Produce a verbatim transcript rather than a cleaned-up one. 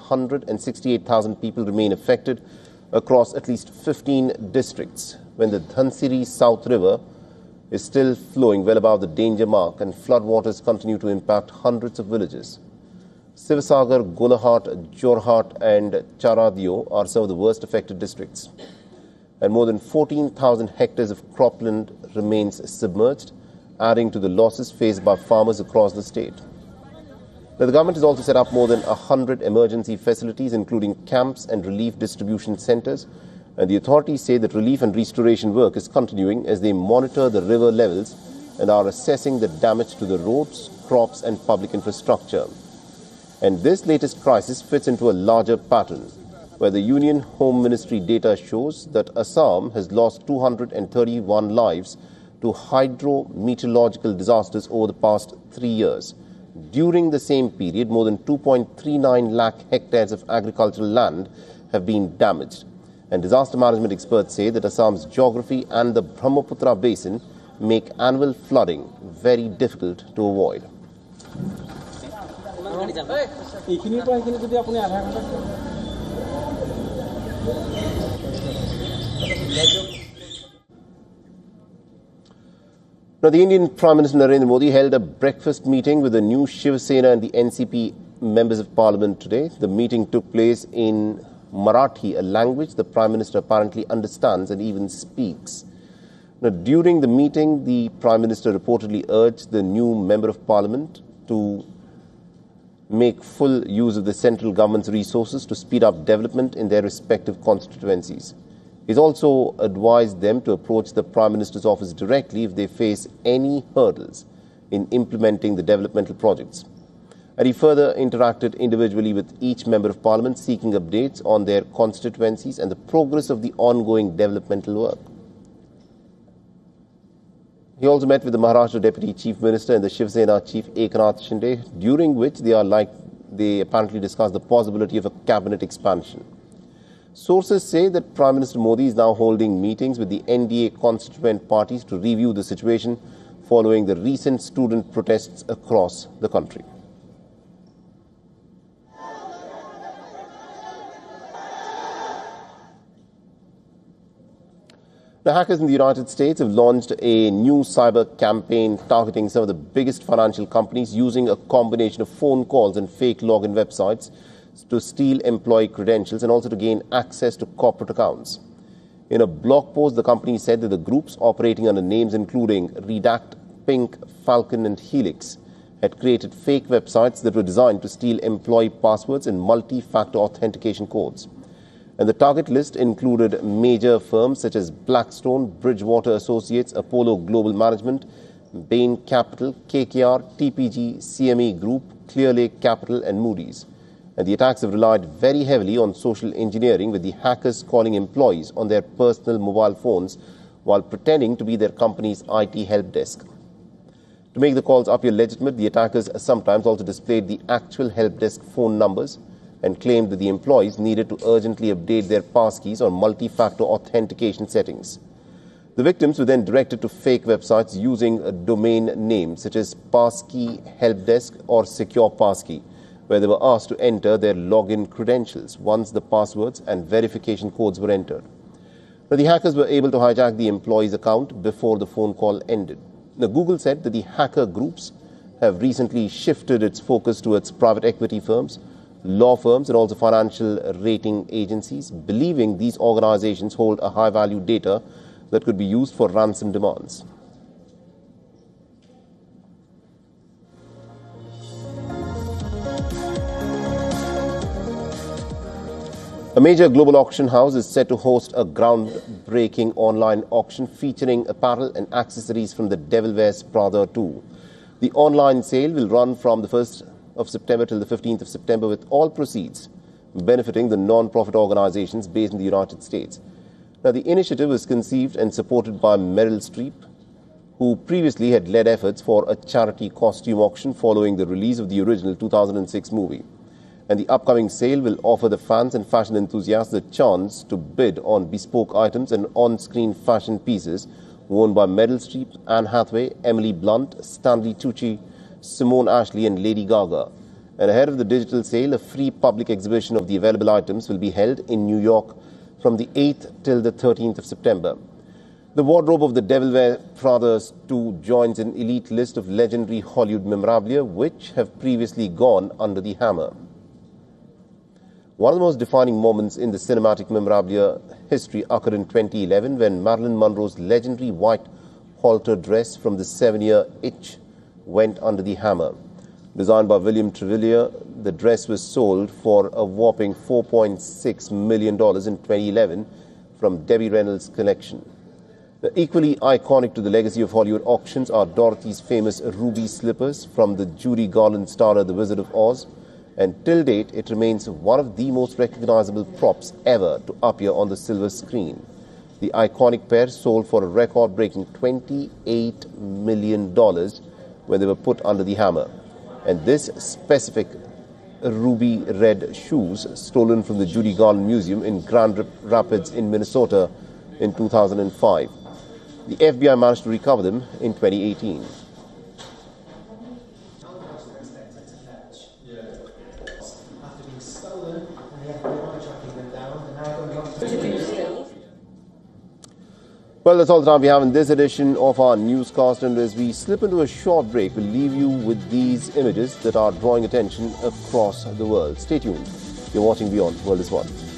hundred sixty-eight thousand people remain affected across at least fifteen districts, when the Dhansiri South River is still flowing well above the danger mark and floodwaters continue to impact hundreds of villages. Sivasagar, Golaghat, Jorhat and Charadio are some of the worst affected districts. And more than fourteen thousand hectares of cropland remains submerged, adding to the losses faced by farmers across the state. Now, the government has also set up more than one hundred emergency facilities, including camps and relief distribution centres, and the authorities say that relief and restoration work is continuing as they monitor the river levels and are assessing the damage to the roads, crops and public infrastructure. And this latest crisis fits into a larger pattern, where the Union Home Ministry data shows that Assam has lost two hundred thirty-one lives to hydrometeorological disasters over the past three years. During the same period, more than two point three nine lakh hectares of agricultural land have been damaged. And disaster management experts say that Assam's geography and the Brahmaputra basin make annual flooding very difficult to avoid. Now, the Indian Prime Minister Narendra Modi held a breakfast meeting with the new Shiv Sena and the N C P members of Parliament today. The meeting took place in Marathi, a language the Prime Minister apparently understands and even speaks. Now, during the meeting, the Prime Minister reportedly urged the new Member of Parliament to make full use of the central government's resources to speed up development in their respective constituencies. He's also advised them to approach the Prime Minister's office directly if they face any hurdles in implementing the developmental projects. And he further interacted individually with each Member of Parliament, seeking updates on their constituencies and the progress of the ongoing developmental work. He also met with the Maharashtra Deputy Chief Minister and the Shiv Sena Chief Eknath Shinde, during which they are like they apparently discussed the possibility of a cabinet expansion. Sources say that Prime Minister Modi is now holding meetings with the N D A constituent parties to review the situation following the recent student protests across the country. The hackers in the United States have launched a new cyber campaign targeting some of the biggest financial companies using a combination of phone calls and fake login websites to steal employee credentials and also to gain access to corporate accounts. In a blog post, the company said that the groups operating under names including Redact, Pink, Falcon and Helix had created fake websites that were designed to steal employee passwords and multi-factor authentication codes. And the target list included major firms such as Blackstone, Bridgewater Associates, Apollo Global Management, Bain Capital, K K R, T P G, C M E Group, Clearlake Capital and Moody's. And the attacks have relied very heavily on social engineering, with the hackers calling employees on their personal mobile phones while pretending to be their company's I T help desk. To make the calls appear legitimate, the attackers sometimes also displayed the actual help desk phone numbers and claimed that the employees needed to urgently update their passkeys or multi-factor authentication settings. The victims were then directed to fake websites using a domain names such as Passkey Helpdesk or Secure Passkey, where they were asked to enter their login credentials once the passwords and verification codes were entered. Now, the hackers were able to hijack the employee's account before the phone call ended. Now, Google said that the hacker groups have recently shifted its focus towards private equity firms, law firms and also financial rating agencies, believing these organizations hold a high-value data that could be used for ransom demands. A major global auction house is set to host a groundbreaking online auction featuring apparel and accessories from the Devil Wears Prada two. The online sale will run from the first of September till the fifteenth of September, with all proceeds benefiting the non-profit organizations based in the United States. Now, the initiative was conceived and supported by Meryl Streep, who previously had led efforts for a charity costume auction following the release of the original two thousand six movie. And the upcoming sale will offer the fans and fashion enthusiasts the chance to bid on bespoke items and on-screen fashion pieces worn by Meryl Streep, Anne Hathaway, Emily Blunt, Stanley Tucci, Simone Ashley and Lady Gaga. And ahead of the digital sale, a free public exhibition of the available items will be held in New York from the eighth till the thirteenth of September. The wardrobe of the Devil Wears Prada two joins an elite list of legendary Hollywood memorabilia which have previously gone under the hammer. One of the most defining moments in the cinematic memorabilia history occurred in twenty eleven when Marilyn Monroe's legendary white halter dress from the seven-year itch went under the hammer. Designed by William Trevilier, the dress was sold for a whopping four point six million dollars in twenty eleven from Debbie Reynolds' collection. The equally iconic to the legacy of Hollywood auctions are Dorothy's famous ruby slippers from the Judy Garland starrer The Wizard of Oz, and till date it remains one of the most recognizable props ever to appear on the silver screen. The iconic pair sold for a record-breaking twenty-eight million dollars when they were put under the hammer. And this specific ruby red shoes, stolen from the Judy Garland Museum in Grand Rapids in Minnesota in two thousand five. The F B I managed to recover them in twenty eighteen. Well, that's all the time we have in this edition of our newscast, and as we slip into a short break, we'll leave you with these images that are drawing attention across the world. Stay tuned. You're watching Beyond World is One.